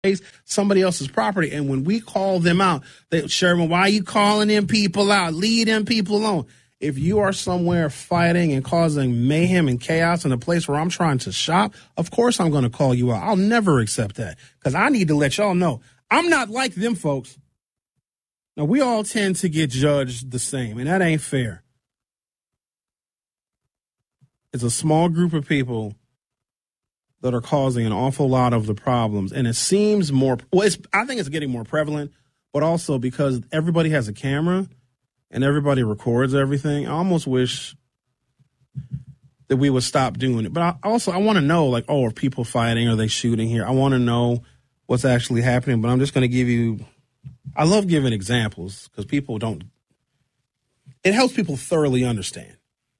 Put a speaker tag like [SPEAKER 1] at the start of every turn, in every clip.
[SPEAKER 1] somebody else's property. And when we call them out, Sherman, why are you calling them people out? Leave them people alone. If you are somewhere fighting and causing mayhem and chaos in a place where I'm trying to shop, of course I'm going to call you out. I'll never accept that because I need to let y'all know I'm not like them folks. Now, we all tend to get judged the same, and that ain't fair. It's a small group of people that are causing an awful lot of the problems, and it seems more, I think it's getting more prevalent, but also because everybody has a camera and everybody records everything. I almost wish that we would stop doing it. But I want to know, like, are people fighting? Are they shooting here? I want to know what's actually happening, but I'm just going to give you, I love giving examples because people don't, it helps people thoroughly understand.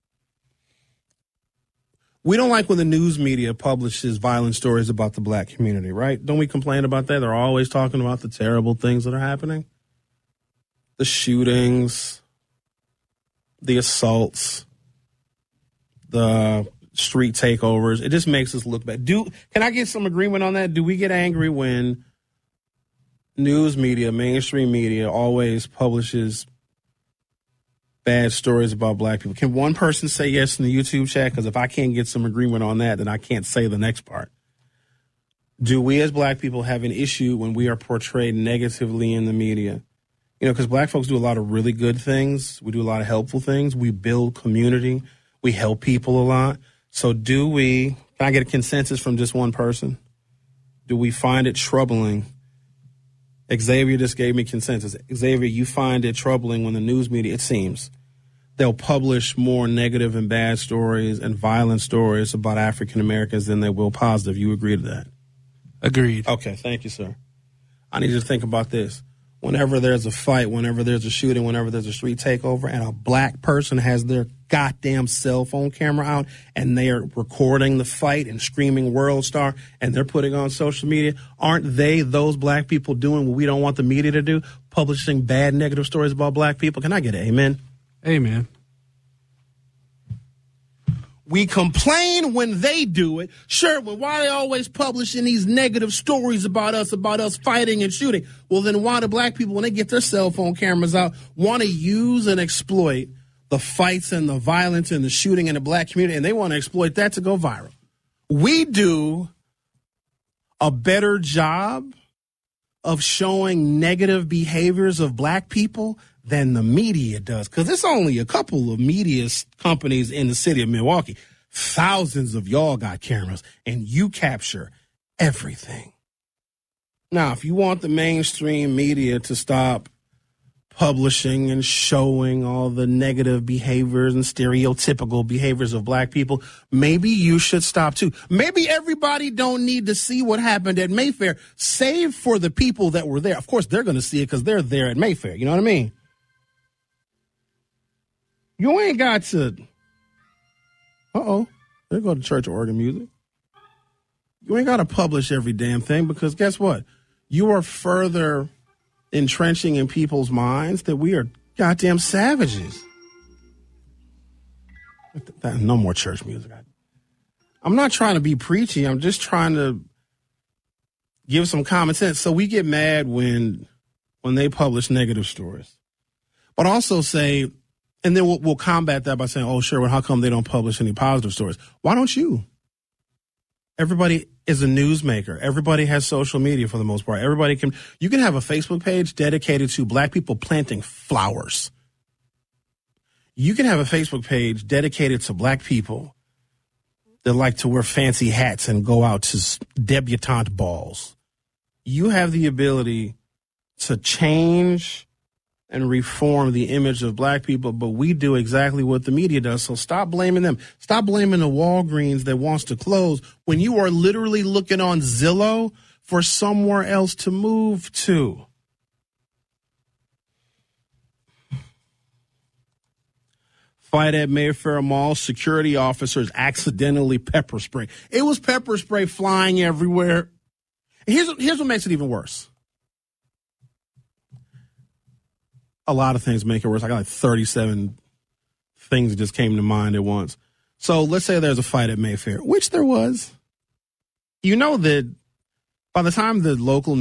[SPEAKER 1] We don't like when the news media publishes violent stories about the black community, right? Don't we complain about that? They're always talking about the terrible things that are happening. The shootings, the assaults, the street takeovers. It just makes us look bad. Can I get some agreement on that? Do we get angry when news media, mainstream media, always publishes bad stories about black people? Can one person say yes in the YouTube chat? Because if I can't get some agreement on that, then I can't say the next part. Do we as black people have an issue when we are portrayed negatively in the media? You know, because black folks do a lot of really good things. We do a lot of helpful things. We build community. We help people a lot. So can I get a consensus from just one person? Do we find it troubling? Xavier just gave me consensus. Xavier, you find it troubling when the news media, it seems, they'll publish more negative and bad stories and violent stories about African Americans than they will positive. You agree to that?
[SPEAKER 2] Agreed.
[SPEAKER 1] Okay, thank you, sir. I need you to think about this. Whenever there's a fight, whenever there's a shooting, whenever there's a street takeover, and a black person has their goddamn cell phone camera out and they are recording the fight and screaming World Star and they're putting on social media, aren't those black people doing what we don't want the media to do, publishing bad negative stories about black people? Can I get an amen?
[SPEAKER 2] Amen.
[SPEAKER 1] We complain when they do it. Sure, well, why are they always publishing these negative stories about us fighting and shooting? Well, then why do black people, when they get their cell phone cameras out, want to use and exploit the fights and the violence and the shooting in the black community, and they want to exploit that to go viral? We do a better job of showing negative behaviors of black people than the media does, because it's only a couple of media companies in the city of Milwaukee. Thousands of y'all got cameras, and you capture everything. Now, if you want the mainstream media to stop publishing and showing all the negative behaviors and stereotypical behaviors of black people, maybe you should stop too. Maybe everybody don't need to see what happened at Mayfair, save for the people that were there. Of course, they're going to see it because they're there at Mayfair. You know what I mean? You ain't got to, there go the church organ music. You ain't got to publish every damn thing because guess what? You are further entrenching in people's minds that we are goddamn savages. No more church music. I'm not trying to be preachy. I'm just trying to give some common sense. So we get mad when they publish negative stories, but also say, and then we'll combat that by saying, oh, sure, well, how come they don't publish any positive stories? Why don't you? Everybody is a newsmaker. Everybody has social media for the most part. You can have a Facebook page dedicated to black people planting flowers. You can have a Facebook page dedicated to black people that like to wear fancy hats and go out to debutante balls. You have the ability to change and reform the image of black people, but we do exactly what the media does. So stop blaming them. Stop blaming the Walgreens that wants to close when you are literally looking on Zillow for somewhere else to move to. Fight at Mayfair Mall, security officers accidentally pepper spray. It was pepper spray flying everywhere. Here's what makes it even worse. A lot of things make it worse. I got like 37 things that just came to mind at once. So let's say there's a fight at Mayfair, which there was. You know that By the time the local